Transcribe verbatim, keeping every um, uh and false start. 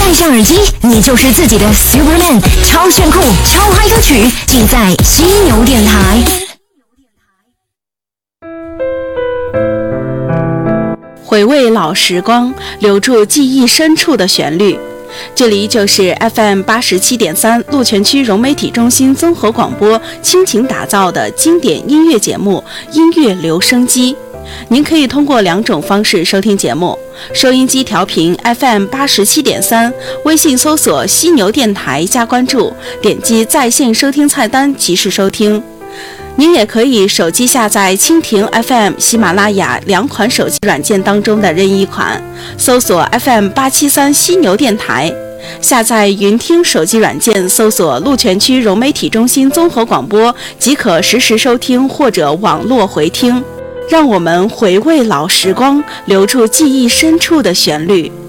戴上耳机，你就是自己的 Superman， 超炫酷、超嗨歌曲尽在犀牛电台。 回味老时光，留住记忆深处的旋律。这里就是 F M 八十七点三鹿泉区融媒体中心综合广播倾情打造的经典音乐节目《音乐留声机》。您可以通过两种方式收听节目：收音机调频 F M 八十七点三，微信搜索犀牛电台加关注，点击在线收听菜单及时收听。您也可以手机下载蜻蜓 F M、喜马拉雅两款手机软件当中的任意一款，搜索 F M 八七三犀牛电台。下载云听手机软件，搜索鹿泉区融媒体中心综合广播，即可实时收听或者网络回听。让我们回味老时光，留住记忆深处的旋律。